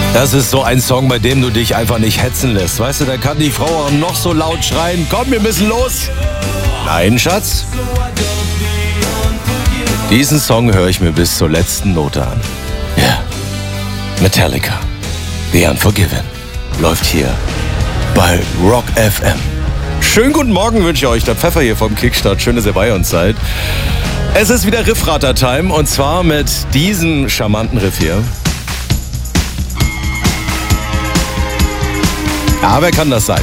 Das ist so ein Song, bei dem du dich einfach nicht hetzen lässt. Weißt du, da kann die Frau auch noch so laut schreien. Komm, wir müssen los. Nein, Schatz. Diesen Song höre ich mir bis zur letzten Note an. Ja. Yeah. Metallica. The Unforgiven. Läuft hier bei Rock FM. Schönen guten Morgen wünsche ich euch. Der Pfeffer hier vom Kickstart. Schön, dass ihr bei uns seid. Es ist wieder Riffrater-Time und zwar mit diesem charmanten Riff hier. Ja, wer kann das sein?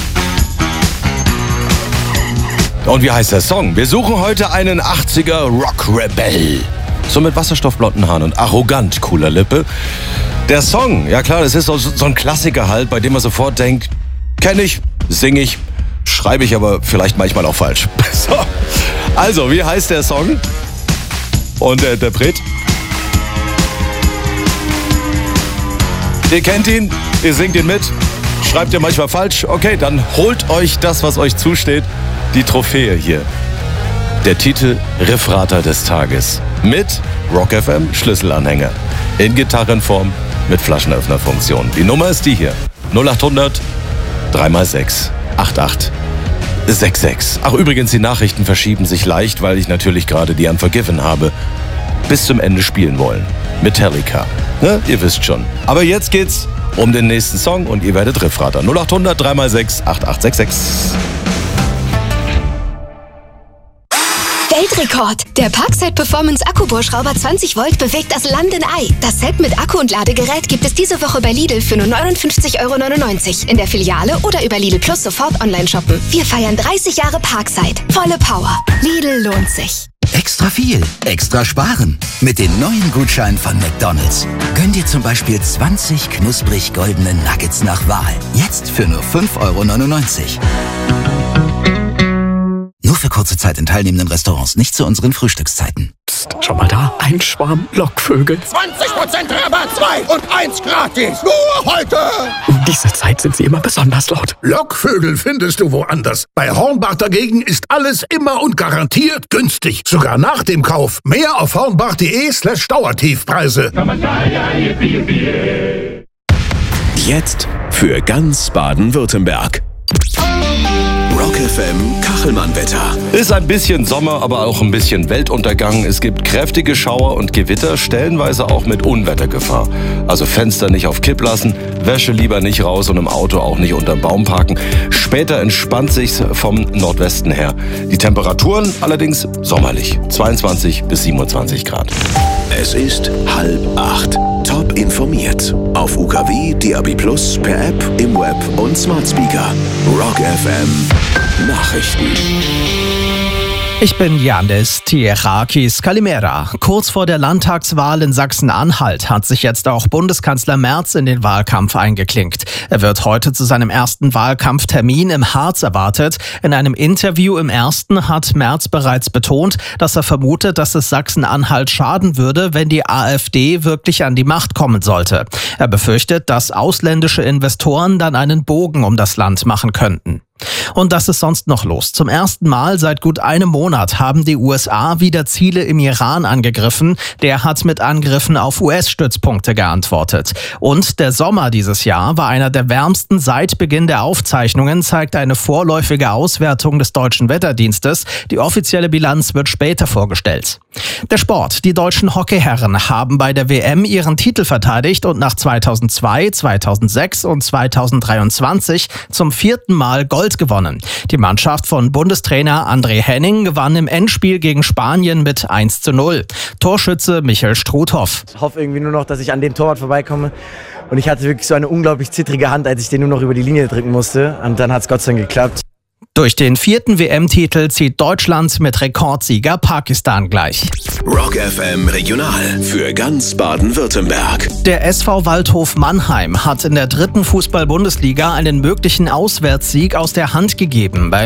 Und wie heißt der Song? Wir suchen heute einen 80er Rock-Rebell. So mit wasserstoffblonden Haaren und arrogant cooler Lippe. Der Song, ja klar, das ist so ein Klassiker halt, bei dem man sofort denkt, kenne ich, singe ich, schreibe ich aber vielleicht manchmal auch falsch. So. Also, wie heißt der Song? Und der Interpret? Ihr kennt ihn, ihr singt ihn mit. Schreibt ihr manchmal falsch? Okay, dann holt euch das, was euch zusteht. Die Trophäe hier. Der Titel Riffrater des Tages. Mit Rock FM Schlüsselanhänger. In Gitarrenform mit Flaschenöffnerfunktion. Die Nummer ist die hier. 0800 3x6 8866. Ach, übrigens, die Nachrichten verschieben sich leicht, weil ich natürlich gerade die Unforgiven habe. Bis zum Ende spielen wollen. Metallica. Ne? Ihr wisst schon. Aber jetzt geht's um den nächsten Song und ihr werdet Riffrater. 0800 3x6 8866. Weltrekord! Der Parkside Performance Akkubohrschrauber 20 Volt bewegt das Land in Ei. Das Set mit Akku und Ladegerät gibt es diese Woche bei Lidl für nur 59,99 € in der Filiale oder über Lidl Plus sofort online shoppen. Wir feiern 30 Jahre Parkside. Volle Power. Lidl lohnt sich. Extra viel, extra sparen. Mit den neuen Gutscheinen von McDonald's. Gönn dir zum Beispiel 20 knusprig goldene Nuggets nach Wahl. Jetzt für nur 5,99 €. Nur für kurze Zeit in teilnehmenden Restaurants, nicht zu unseren Frühstückszeiten. Psst, schau mal da, ein Schwarm Lockvögel. 20% Rabatt, 2 und 1 gratis. Nur heute. Um diese Zeit sind sie immer besonders laut. Lockvögel findest du woanders. Bei Hornbach dagegen ist alles immer und garantiert günstig. Sogar nach dem Kauf. Mehr auf hornbach.de/Dauertiefpreise. Jetzt für ganz Baden-Württemberg. Rock FM Kachelmann-Wetter. Ist ein bisschen Sommer, aber auch ein bisschen Weltuntergang. Es gibt kräftige Schauer und Gewitter, stellenweise auch mit Unwettergefahr. Also Fenster nicht auf Kipp lassen, Wäsche lieber nicht raus und im Auto auch nicht unterm Baum parken. Später entspannt sich's vom Nordwesten her. Die Temperaturen allerdings sommerlich, 22 bis 27 Grad. Es ist 7:30. Top informiert. Auf UKW, DAB+, per App, im Web und Smart Speaker. Rock FM Nachrichten. Ich bin Yannis Tierakis Kalimera. Kurz vor der Landtagswahl in Sachsen-Anhalt hat sich jetzt auch Bundeskanzler Merz in den Wahlkampf eingeklinkt. Er wird heute zu seinem ersten Wahlkampftermin im Harz erwartet. In einem Interview im Ersten hat Merz bereits betont, dass er vermutet, dass es Sachsen-Anhalt schaden würde, wenn die AfD wirklich an die Macht kommen sollte. Er befürchtet, dass ausländische Investoren dann einen Bogen um das Land machen könnten. Und das ist sonst noch los. Zum ersten Mal seit gut einem Monat haben die USA wieder Ziele im Iran angegriffen. Der hat mit Angriffen auf US-Stützpunkte geantwortet. Und der Sommer dieses Jahr war einer der wärmsten seit Beginn der Aufzeichnungen, zeigt eine vorläufige Auswertung des Deutschen Wetterdienstes. Die offizielle Bilanz wird später vorgestellt. Der Sport. Die deutschen Hockeyherren haben bei der WM ihren Titel verteidigt und nach 2002, 2006 und 2023 zum 4. Mal Gold gewonnen. Die Mannschaft von Bundestrainer André Henning gewann im Endspiel gegen Spanien mit 1:0. Torschütze Michael Struthoff. Ich hoffe irgendwie nur noch, dass ich an dem Torwart vorbeikomme. Und ich hatte wirklich so eine unglaublich zittrige Hand, als ich den nur noch über die Linie drücken musste. Und dann hat es Gott sei Dank geklappt. Durch den 4. WM-Titel zieht Deutschland mit Rekordsieger Pakistan gleich. Rock FM Regional für ganz Baden-Württemberg. Der SV Waldhof Mannheim hat in der 3. Fußball-Bundesliga einen möglichen Auswärtssieg aus der Hand gegeben.